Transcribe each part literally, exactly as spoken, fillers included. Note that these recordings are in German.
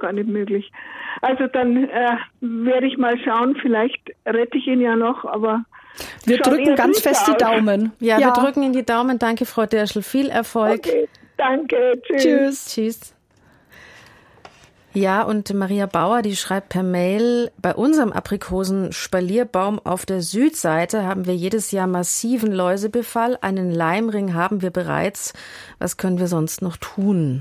gar nicht möglich. Also dann äh, werde ich mal schauen, vielleicht rette ich ihn ja noch, aber wir drücken ganz fest die Daumen. Ja, ja, wir drücken Ihnen die Daumen. Danke, Frau Dirschl. Viel Erfolg. Okay, danke. Tschüss. Tschüss. Tschüss. Ja, und Maria Bauer, die schreibt per Mail, bei unserem Aprikosen-Spalierbaum auf der Südseite haben wir jedes Jahr massiven Läusebefall. Einen Leimring haben wir bereits. Was können wir sonst noch tun?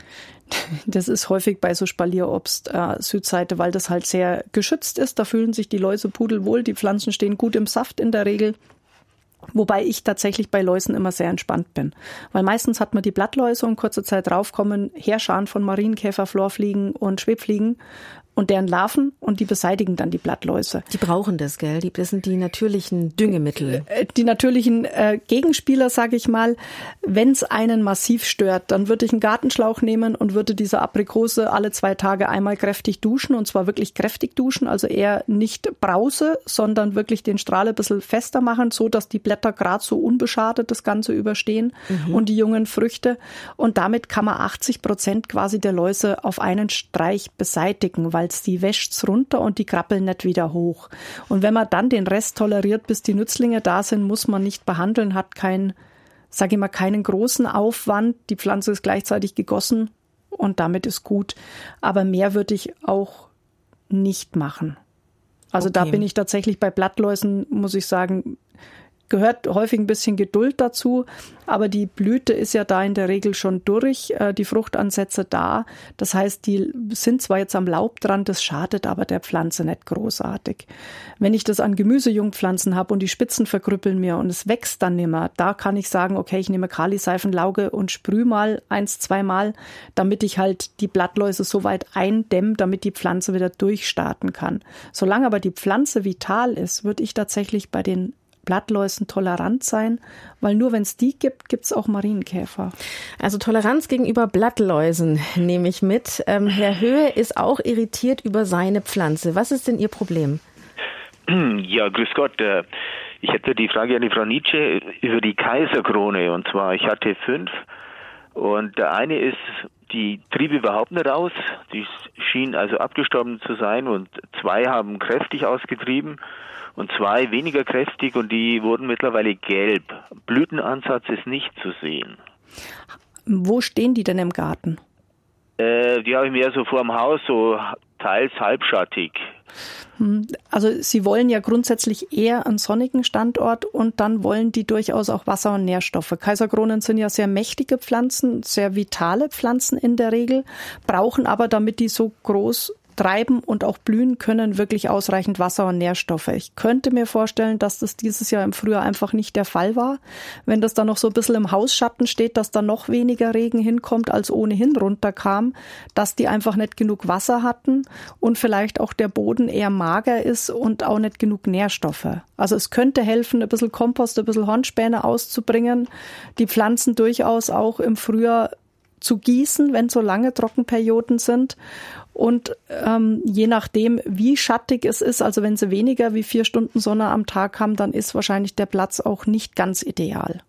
Das ist häufig bei so Spalierobst äh, Südseite, weil das halt sehr geschützt ist. Da fühlen sich die Läuse pudelwohl. Die Pflanzen stehen gut im Saft in der Regel. Wobei ich tatsächlich bei Läusen immer sehr entspannt bin. Weil meistens hat man die Blattläuse und kurze Zeit drauf kommen Heerscharen von Marienkäfer, Florfliegen und Schwebfliegen und deren Larven und die beseitigen dann die Blattläuse. Die brauchen das, gell? Das sind die natürlichen Düngemittel. Die natürlichen äh, Gegenspieler, sage ich mal. Wenn es einen massiv stört, dann würde ich einen Gartenschlauch nehmen und würde diese Aprikose alle zwei Tage einmal kräftig duschen und zwar wirklich kräftig duschen, also eher nicht Brause, sondern wirklich den Strahl ein bisschen fester machen, so dass die Blätter gerade so unbeschadet das Ganze überstehen mhm. und die jungen Früchte. Und damit kann man achtzig Prozent quasi der Läuse auf einen Streich beseitigen, weil die wäscht's runter und die krabbeln nicht wieder hoch. Und wenn man dann den Rest toleriert, bis die Nützlinge da sind, muss man nicht behandeln, hat kein, sage ich mal, keinen großen Aufwand. Die Pflanze ist gleichzeitig gegossen und damit ist gut. Aber mehr würde ich auch nicht machen. Also okay. Da bin ich tatsächlich bei Blattläusen, muss ich sagen, gehört häufig ein bisschen Geduld dazu, aber die Blüte ist ja da in der Regel schon durch, die Fruchtansätze da. Das heißt, die sind zwar jetzt am Laub dran, das schadet aber der Pflanze nicht großartig. Wenn ich das an Gemüsejungpflanzen habe und die Spitzen verkrüppeln mir und es wächst dann nimmer, da kann ich sagen, okay, ich nehme Kaliseifenlauge und sprühe mal eins, zweimal, damit ich halt die Blattläuse so weit eindämme, damit die Pflanze wieder durchstarten kann. Solange aber die Pflanze vital ist, würde ich tatsächlich bei den Blattläusen tolerant sein, weil nur wenn es die gibt, gibt es auch Marienkäfer. Also Toleranz gegenüber Blattläusen nehme ich mit. Ähm, Herr Höhe ist auch irritiert über seine Pflanze. Was ist denn Ihr Problem? Ja, grüß Gott. Ich hätte die Frage an die Frau Nietzsche über die Kaiserkrone. Und zwar, ich hatte fünf und der eine ist, die trieb überhaupt nicht aus. Die schien also abgestorben zu sein und zwei haben kräftig ausgetrieben. Und zwei weniger kräftig und die wurden mittlerweile gelb. Blütenansatz ist nicht zu sehen. Wo stehen die denn im Garten? Äh, die habe ich mir so vor dem Haus, so teils halbschattig. Also Sie wollen ja grundsätzlich eher einen sonnigen Standort und dann wollen die durchaus auch Wasser und Nährstoffe. Kaiserkronen sind ja sehr mächtige Pflanzen, sehr vitale Pflanzen in der Regel, brauchen aber, damit die so groß treiben und auch blühen können, wirklich ausreichend Wasser und Nährstoffe. Ich könnte mir vorstellen, dass das dieses Jahr im Frühjahr einfach nicht der Fall war. Wenn das dann noch so ein bisschen im Hausschatten steht, dass da noch weniger Regen hinkommt, als ohnehin runterkam, dass die einfach nicht genug Wasser hatten und vielleicht auch der Boden eher mager ist und auch nicht genug Nährstoffe. Also es könnte helfen, ein bisschen Kompost, ein bisschen Hornspäne auszubringen, die Pflanzen durchaus auch im Frühjahr zu gießen, wenn so lange Trockenperioden sind. Und ähm, je nachdem, wie schattig es ist, also wenn sie weniger wie vier Stunden Sonne am Tag haben, dann ist wahrscheinlich der Platz auch nicht ganz ideal.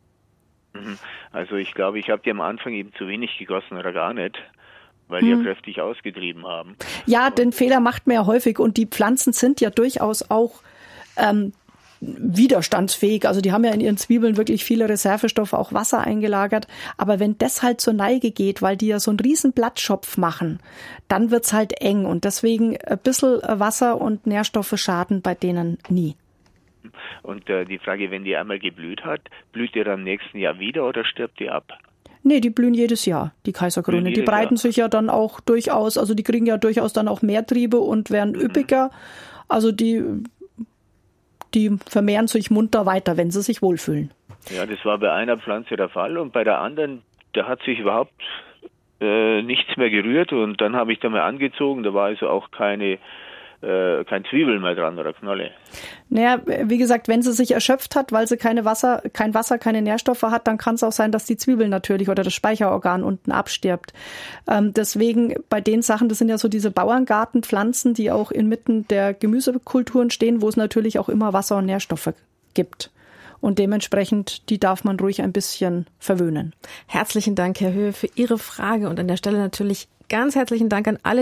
Also ich glaube, ich habe die am Anfang eben zu wenig gegossen oder gar nicht, weil die hm. ja kräftig ausgetrieben haben. Ja, den Fehler macht man ja häufig und die Pflanzen sind ja durchaus auch ähm, widerstandsfähig. Also die haben ja in ihren Zwiebeln wirklich viele Reservestoffe, auch Wasser eingelagert. Aber wenn das halt zur Neige geht, weil die ja so einen riesen Blattschopf machen, dann wird's halt eng. Und deswegen ein bisschen Wasser und Nährstoffe schaden bei denen nie. Und äh, die Frage, wenn die einmal geblüht hat, blüht die dann im nächsten Jahr wieder oder stirbt die ab? Nee, die blühen jedes Jahr, die Kaiserkrone. Die breiten Jahr. sich ja dann auch durchaus, also die kriegen ja durchaus dann auch mehr Triebe und werden mhm. üppiger. Also die Die vermehren sich munter weiter, wenn sie sich wohlfühlen. Ja, das war bei einer Pflanze der Fall und bei der anderen, da hat sich überhaupt äh, nichts mehr gerührt und dann habe ich da mal angezogen, da war also auch keine äh, kein Zwiebel mehr dran oder Knolle. Naja, wie gesagt, wenn sie sich erschöpft hat, weil sie keine Wasser, kein Wasser, keine Nährstoffe hat, dann kann es auch sein, dass die Zwiebel natürlich oder das Speicherorgan unten abstirbt. Ähm, deswegen bei den Sachen, das sind ja so diese Bauerngartenpflanzen, die auch inmitten der Gemüsekulturen stehen, wo es natürlich auch immer Wasser und Nährstoffe gibt. Und dementsprechend, die darf man ruhig ein bisschen verwöhnen. Herzlichen Dank, Herr Höhe, für Ihre Frage und an der Stelle natürlich ganz herzlichen Dank an alle,